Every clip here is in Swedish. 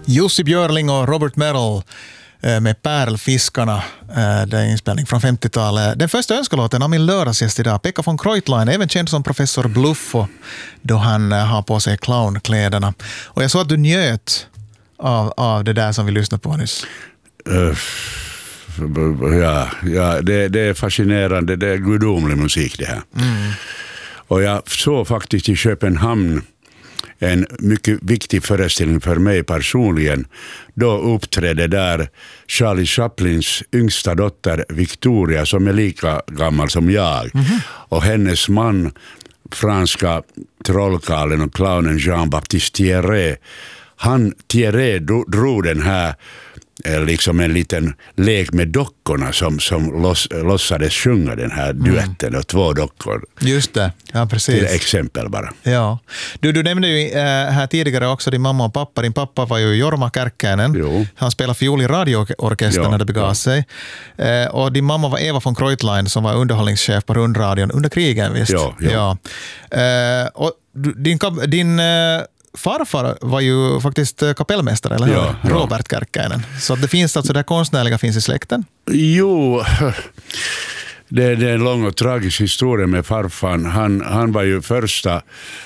Jussi Björling och Robert Merrill med Pärlfiskarna. Det är inspelning från 50-talet. Den första önskelåten av min lördagsgäst idag, Pekka von Kreutlein, även känd som professor Bluffo, då han har på sig clownkläderna. Och jag såg att du njöt av det där som vi lyssnade på nyss. Ja, det är fascinerande. Det är gudomlig musik det här. Och jag såg faktiskt i Köpenhamn en mycket viktig föreställning för mig personligen. Då uppträdde där Charlie Chaplins yngsta dotter Victoria, som är lika gammal som jag. Och hennes man, franska trollkarlen och clownen Jean-Baptiste Thierry. Thierry drog den här liksom en liten lek med dockorna som låtsades sjunga den här duetten och två dockor. Just det, ja precis. Till exempel bara. Ja. Du nämnde ju här tidigare också din mamma och pappa. Din pappa var ju Jorma Kärkkäinen. Jo. Han spelade fiol i radioorkestern när det begav sig. Och din mamma var Eva von Kreutlein som var underhållningschef på rundradion under krigen, visst? Ja. Och din farfar var ju faktiskt kapellmästare, eller hur? Ja. Robert Kärkkäinen. Så det finns alltså, det konstnärliga finns i släkten? Jo, det är en lång och tragisk historia med farfan. Han var ju första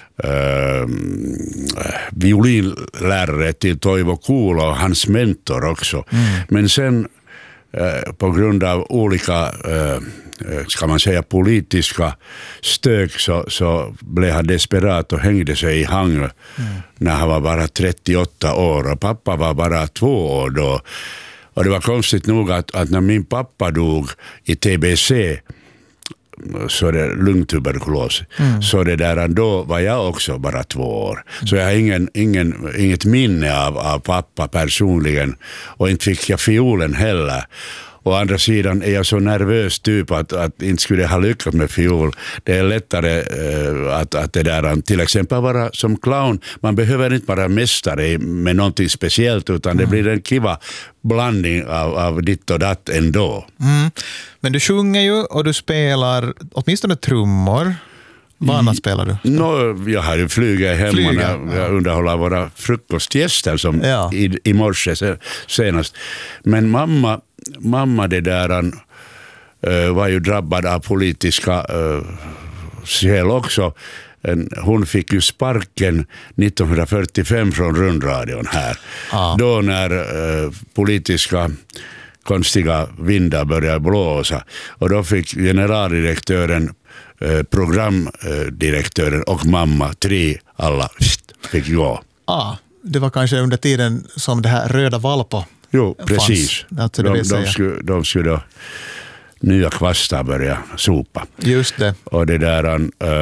violinlärare till Toivo Kuulo och hans mentor också. Men sen på grund av olika ska man säga politiska stök så blev han desperat och hängde sig i hang när han var bara 38 år och pappa var bara 2 år då. Och det var konstigt nog att när min pappa dog i TBC, så det lungtuberkulos, så det där då var jag också bara 2 år. Så jag har inget minne av pappa personligen, och inte fick jag fiolen heller. Å andra sidan är jag så nervös typ att inte skulle ha lyckats med fiol. Det är lättare att det där, till exempel vara som clown. Man behöver inte vara mästare med någonting speciellt, utan det blir en kiva blandning av ditt och datt ändå. Men du sjunger ju och du spelar åtminstone trummor. Vad annat spelar du? Jag har ju flugit hemma när jag underhåller våra frukostgäster som i morse senast. Men mamma det där var ju drabbad av politiska skäl också. Hon fick ju sparken 1945 från rundradion här. Då när politiska konstiga vindar började blåsa. Och då fick generaldirektören, programdirektören och mamma, 3 alla fick gå. Det var kanske under tiden som det här röda valpo. Jo, precis. De skulle då nya kvastar börja sopa. Just det. Och det där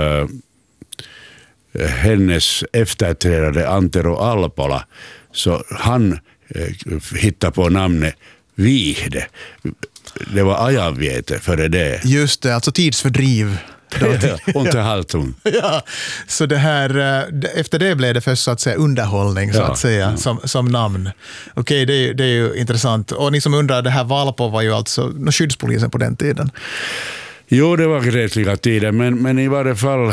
hennes efterträdare Antero Alpola, så han hittade på namnet Vihde. Det var ajanvete före det. Just det, alltså tidsfördriv. Inte haltung. Ja, så det här, efter det blev det först så att säga underhållning så att säga, som namn. Okej, det är ju intressant. Och ni som undrar, det här Valpo var ju alltså skyddspolisen på den tiden. Jo, det var gräsliga tider, men i varje fall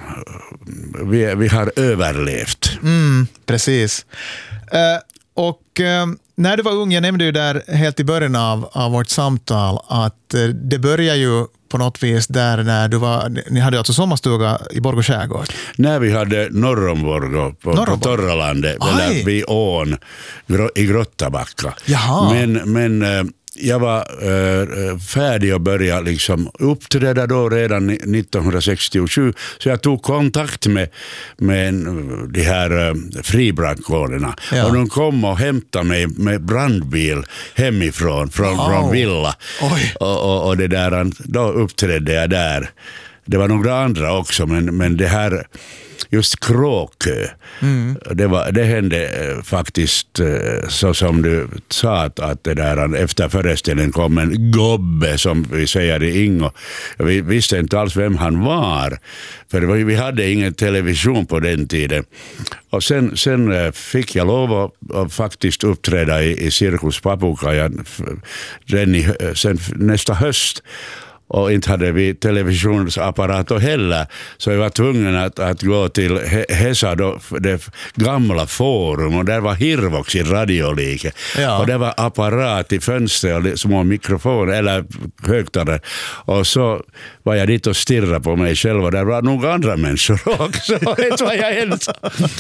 vi har överlevt. Precis. Och när du var ung, jag nämnde ju där helt i början av vårt samtal att det börjar ju på något vis där när ni hade alltså sommarstuga i Borgå skärgård. När vi hade norr om Borgå på Torralandet, eller vid ån i Grottabacka. Men jag var färdig att börja liksom uppträda då redan 1967, så jag tog kontakt med de här fribrandkårerna och de kom och hämtade mig med brandbil hemifrån från Villa. Och det där, då uppträdde jag där. Det var några andra också, men det här just Kråkö, det hände faktiskt så som du sa att det där, efter föreställningen kom en gobbe som vi säger i Ingo. Vi visste inte alls vem han var, för vi hade ingen television på den tiden. Och sen fick jag lov att faktiskt uppträda i Cirkus Papukaja sen nästa höst. Och inte hade vi televisionsapparater heller. Så jag var tvungen att gå till Hesa, då, det gamla forum. Och där var Hirvox i radiolike. Ja. Och det var apparat i fönster och små mikrofoner eller högtalare. Och så var jag dit och stirrade på mig själv. Och där var nog andra människor också. Det var jag ensam.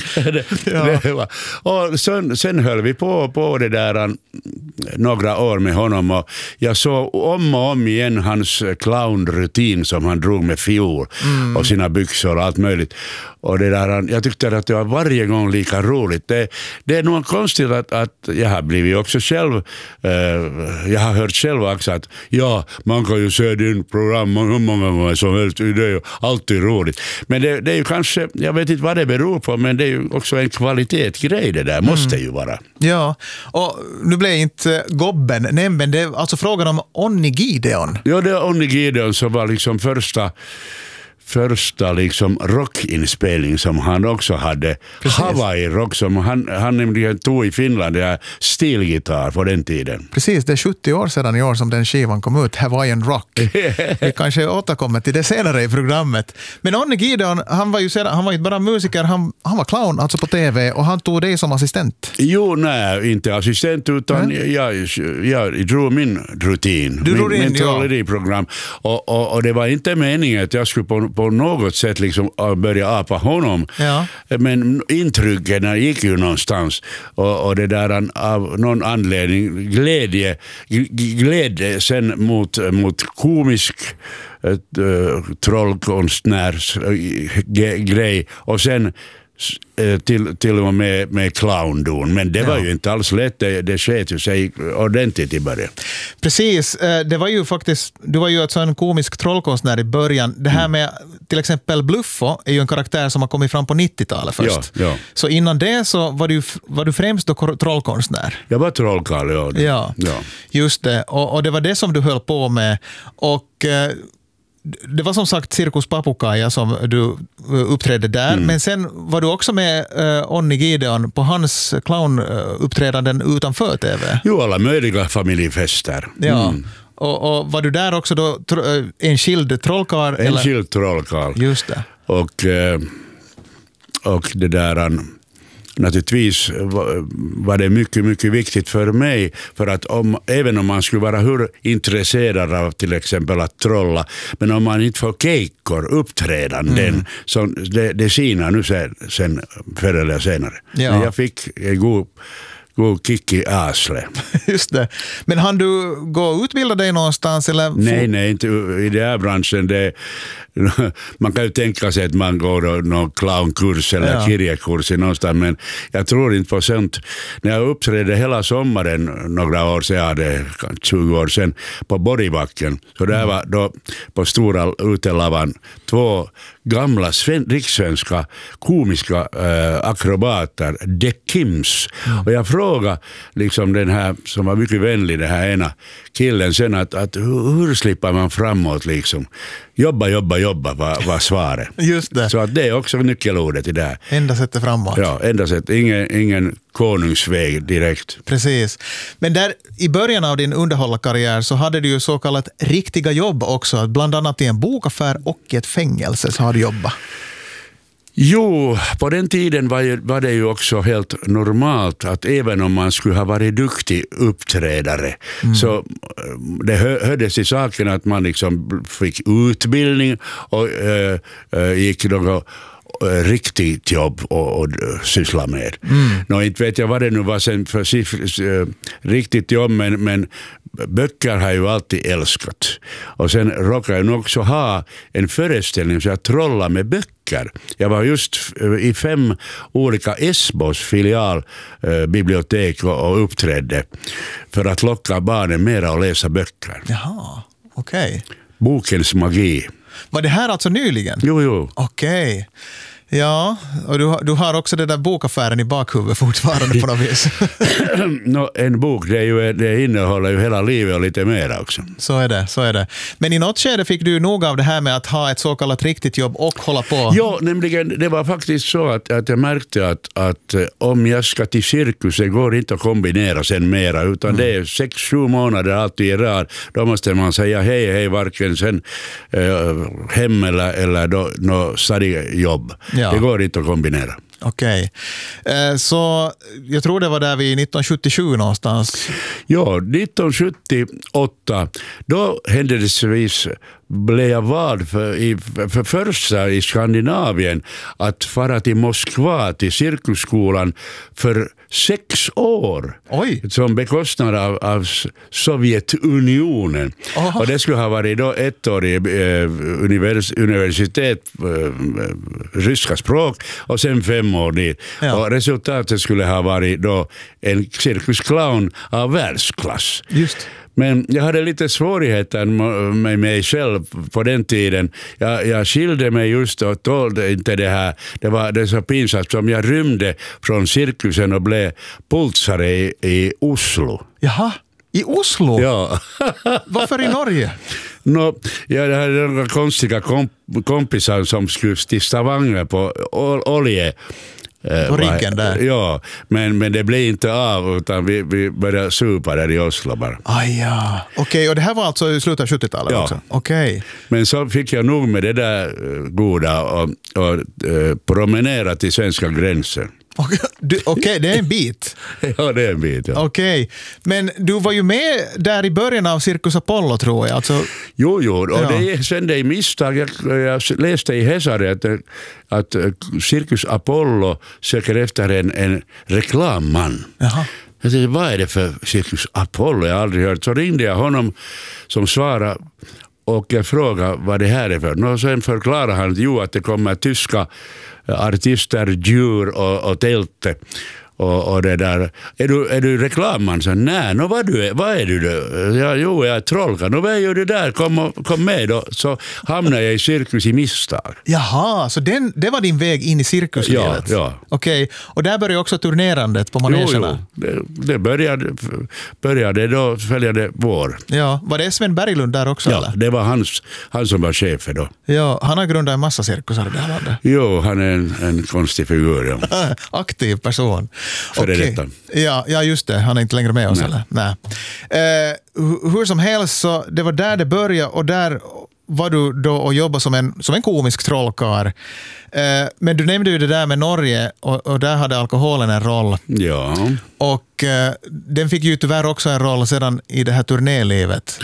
Och sen höll vi på det där några år med honom. Och jag såg om och om igen hans clownrutin som han drog med fiol och sina byxor och allt möjligt. Och det där, jag tyckte att det var varje gång lika roligt. Det är nog konstigt att jag har blivit också själv, jag har hört själv också att ja, man kan ju se din program hur många gånger som helst, det är ju alltid roligt. Men det är ju kanske, jag vet inte vad det beror på, men det är ju också en kvalitetsgrej det där, måste ju vara. Ja, och nu blev inte Gobben nämnd, men det är alltså frågan om Onni Gideon. Ja, det är Onni Gideon som var liksom första liksom rockinspelning som han också hade. Precis. Hawaii rock som han nämligen tog i Finland, det är stilgitarr på den tiden. Precis, det är 70 år sedan i år som den skivan kom ut, Hawaiian Rock. Vi kanske återkommer till det senare i programmet. Men Onni Gideon, han var ju inte bara musiker, han var clown alltså på TV, och han tog dig som assistent. Jo, nej, inte assistent utan jag drog min rutin. Min trolleriprogram. Och det var inte meningen att jag skulle på något sätt liksom börja apa honom. Ja. Men intrycken gick ju någonstans. Och det där av någon anledning glädje sen mot komisk trollkonstnärs grej. Och sen till och med clowndon. Men det var ju inte alls lätt. Det sket ju sig ordentligt i början. Precis. Det var ju faktiskt, du var ju alltså en komisk trollkonstnär i början. Det här med till exempel Bluffo är ju en karaktär som har kommit fram på 90-talet först. Ja. Så innan det så var du främst då trollkonstnär. Jag var trollkarl, ja. Just det. Och det var det som du höll på med. Och det var som sagt Cirkus Papukaja som du uppträdde där, men sen var du också med Onni Gideon på hans clownuppträdanden utanför TV. Jo, alla möjliga familjefester. Ja. Och var du där också då en skild trollkarl? En skild trollkarl. Just det. Och det där... Naturligtvis var det mycket, mycket viktigt för mig, för att även om man skulle vara hur intresserad av till exempel att trolla, men om man inte får kejkor uppträdanden, så det sina nu sen förr eller senare. Ja. Men jag fick en god kick i asle. Just det. Men hann du gå och utbilda dig någonstans? Eller? Nej, inte i den här branschen. Man kan ju tänka sig att man går någon clownkurs eller kirjekurs någonstans, men jag tror inte på sånt. När jag uppträdde hela sommaren några år sedan, 20 år sedan, på Borgbacken, så där var då på stora utelavan 2 gamla rikssvenska komiska akrobater, The Kims. Och jag frågade liksom den här, som var mycket vänlig, den här ena killen sen, att hur slipper man framåt liksom? Jobba var svaret. Just det. Så att det är också nyckelordet i det här. Enda sättet framåt. Ja, enda sätt. Ingen konungsväg direkt. Precis. Men där i början av din underhållarkarriär så hade du ju så kallat riktiga jobb också. Bland annat i en bokaffär och i ett fängelse så har du jobbat. Jo, på den tiden var det ju också helt normalt att även om man skulle ha varit duktig uppträdare, så det hördes i saken att man liksom fick utbildning och gick något riktigt jobb och syssla med. Inte vet jag vad det nu var sen för riktigt jobb, men böcker har jag ju alltid älskat. Och sen råkade jag också ha en föreställning så jag trollade med böcker. Jag var just i 5 olika Esbos filialbibliotek och uppträdde för att locka barnen mera att läsa böcker. Jaha, okej. Bokens magi. Var det här alltså nyligen? Jo. Okej. Ja, och du har också det där bokaffären i bakhuvudet fortfarande på något vis. En bok, det innehåller ju hela livet och lite mer också. Så är det. Men i något skede fick du nog av det här med att ha ett så kallat riktigt jobb och hålla på. Ja, nämligen det var faktiskt så att jag märkte att om jag ska till cirkus, det går inte att kombinera sen mera, utan det är 6-7 månader alltid i rad. Då måste man säga hej, varken sen hem eller något stadigt jobb. Ja. Det går inte att kombinera. Okej. Så jag tror det var där vid 1977 någonstans. Ja, 1978 då händelsevis blev jag vald för första i Skandinavien att fara till Moskva till cirkusskolan för 6 år. Oj. Som bekostnad av Sovjetunionen. Oh. Och det skulle ha varit då 1 år i universitet, ryska språk, och sen 5 år dit. Ja. Och resultatet skulle ha varit då en cirkusclown av världsklass. Just. Men jag hade lite svårigheter med mig själv på den tiden. Jag skilde mig just och tålde inte det här. Det var så pinsamt som jag rymde från cirkusen och blev pulsare i Oslo. Jaha, i Oslo? Ja. Varför i Norge? Jag hade några konstiga kompisar som skulle till Stavanger på olje. På riggen där? Ja, men det blev inte av, utan vi började supa där i Oslo bara. Ja. Okej, och det här var alltså i slutet av 70-talet också? Okej. Men så fick jag nog med det där goda och promenera till svenska gränser. Okej, det är en bit. Ja, det är en bit, ja. Okej, men du var ju med där i början av Cirkus Apollo, tror jag. Alltså... Jo, och det sen det i misstag. Jag läste i Hesare att Cirkus Apollo söker efter en reklamman. Jaha. Jag tänkte, vad är det för Cirkus Apollo? Jag har aldrig hört. Så ringde jag honom som svarade och jag frågade vad det här är för. Och sen förklarade han att det kommer tyska artister, djur och tälte och det där. Är du reklamman? Så nej, vad är du då? Jag är trollkan. Vad gör du där? Kom med då. Så hamnade jag i cirkus i misstag. Jaha, så det var din väg in i cirkuslivet? Ja. Okej, och där började också turnerandet på manegerna? Jo. Det började då följande vår. Ja, var det Sven Berglund där också? Ja, eller? det var han som var chef då. Ja, han har grundat en massa cirkusar i det här landet. Jo, han är en konstig figur. Ja. Aktiv person. Okay. Ja, just det. Han är inte längre med oss. Nej. Hur som helst, så det var där det började, och där var du då och jobbade som en komisk trollkarl. Men du nämnde ju det där med Norge, och där hade alkoholen en roll. Ja. Och den fick ju tyvärr också en roll sedan i det här turnélivet.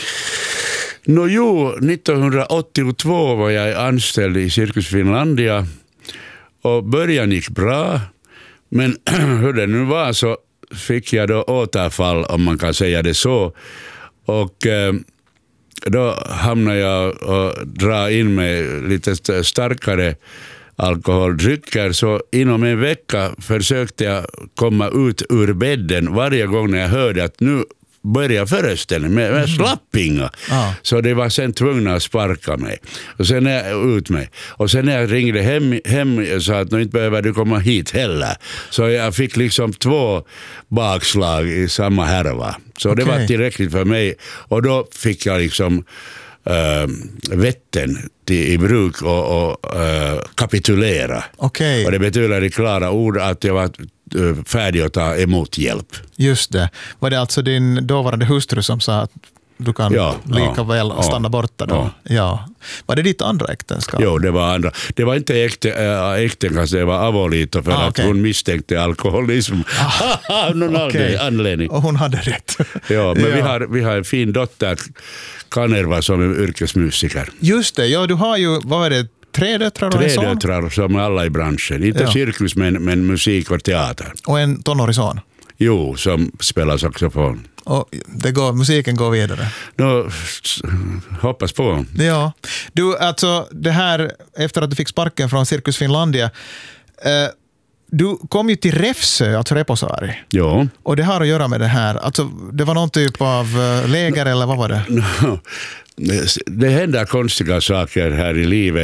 1982 var jag anställd i Cirkus Finlandia, och början gick bra. Men hur det nu var så fick jag då återfall, om man kan säga det så. Och då hamnade jag och dra in med lite starkare alkoholdrycker. Så inom en vecka försökte jag komma ut ur bädden varje gång när jag hörde att nu börja föreställningen med slappinga. Så det var sen tvungna att sparka mig. Och sen är jag ut mig. Och sen när jag ringde hem så att nu inte behöver du komma hit heller. Så jag fick liksom 2 bakslag i samma härva. Så det var tillräckligt för mig. Och då fick jag liksom vetten i bruk och kapitulera. Och det betyder i klara ord att jag var färdig att ta emot hjälp. Just det. Var det alltså din dåvarande hustru som sa att du kan lika väl stanna borta då? Ja. Var det ditt andra äktenskap? Jo, det var andra. Det var inte äktenskap, det var avolito för att hon misstänkte alkoholism. Någon anledning. Och hon hade rätt. Ja, men vi har en fin dotter, Kanerva, som är yrkesmusiker. Just det, ja, du har ju, vad är det, 3 döttrar och en son? 3 döttrar som alla i branschen. Inte cirkus, men musik och teater. Och en tonårig son? Jo, som spelar saxofon. Och musiken går vidare? Hoppas på. Ja. Du, alltså det här, efter att du fick sparken från Cirkus Finlandia, du kom ju till Räfsö, alltså Reposaari. Ja. Och det har att göra med det här. Alltså, det var någon typ av läger eller vad var det? Det händer konstiga saker här i livet.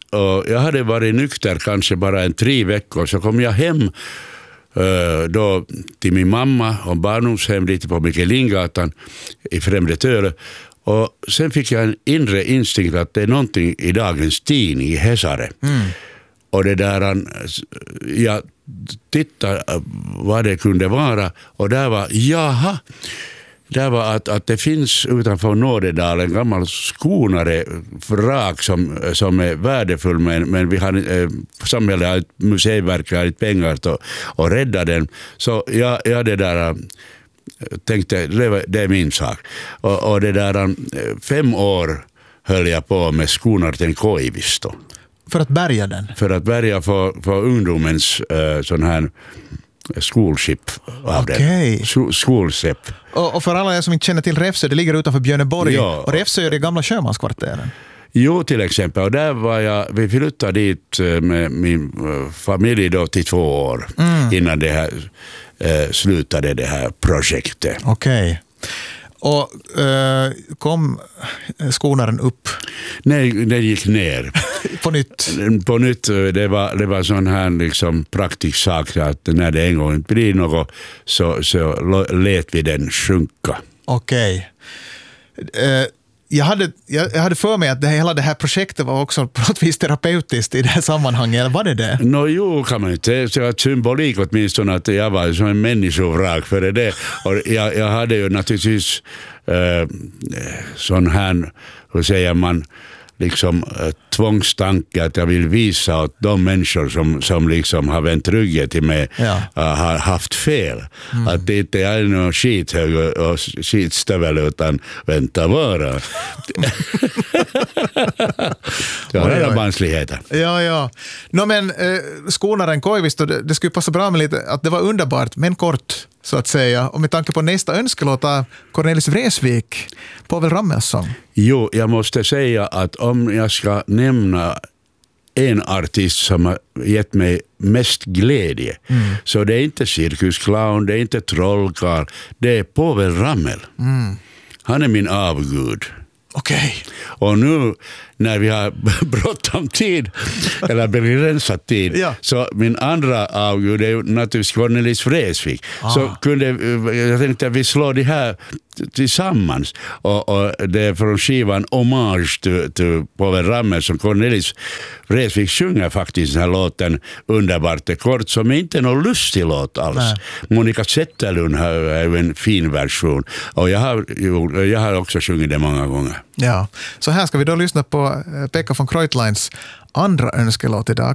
och jag hade varit nykter kanske bara 3 veckor, så kom jag hem då till min mamma och barndomshem dit på Michelingatan i Främre Töle. Och sen fick jag en inre instinkt att det är någonting i dagens tidning i Hesare. Och det där, jag tittade vad det kunde vara, och där var, det var att det finns utanför Nådedal en gammal skonare vrak som är värdefull, men vi har samhället har ett museiverk, har ett pengar att rädda den. Så jag det där tänkte, det är min sak. Och det där 5 år höll jag på med skonarten Koivisto. För att bärga den? För att bärga för ungdomens sån här skolship av den. Skolskepp. Och för alla som inte känner till Räfsö, det ligger utanför Björneborg. Ja. Och Räfsö är det gamla sjömanskvarteren. Jo, till exempel. Och där var vi flyttade dit med min familj då till 2 år innan det här slutade det här projektet. Okej. Och kom skonaren upp? Nej, den gick ner. På nytt. Det var sån här liksom praktisk sak att när det en gång blir något så lät vi den sjunka. Okej. Jag hade för mig att hela det här projektet var också på något vis terapeutiskt i det här sammanhanget, eller var det? Jo, kan man inte. Så att symbolik åtminstone att jag var som en människovrak för det. Och jag hade ju naturligtvis sån här, hur säger man, liksom tvångstanke att jag vill visa åt de människor som liksom har vänt ryggen till mig har haft fel. Att det inte är någon skithög och skitstövel utan vänta bara. Det var hela mansligheten. Ja. Men skonaren Koivisto, det skulle passa bra med lite att det var underbart men kort så att säga. Och med tanke på nästa önskelåt av Cornelis Vreeswijk, Povel Ramels sång. Jo, jag måste säga att om jag ska nämna en artist som har gett mig mest glädje, så det är inte cirkusclown, det är inte trollkarl, det är Povel Ramel. Han är min avgud. Okej. Och nu när vi har bråttom tid eller begränsad tid så min andra avgud är naturligtvis Cornelis Vreeswijk. Så jag tänkte att vi slår det här tillsammans och det är från skivan Hommage till Povel Ramel som Cornelis Vreeswijk sjunger faktiskt den här låten underbart kort som är inte någon lustig låt alls. Nej. Monica Zetterlund har en fin version och jag har också sjungit det många gånger. Ja, så här ska vi då lyssna på Pekka von Kreutleins andra önskelåt idag.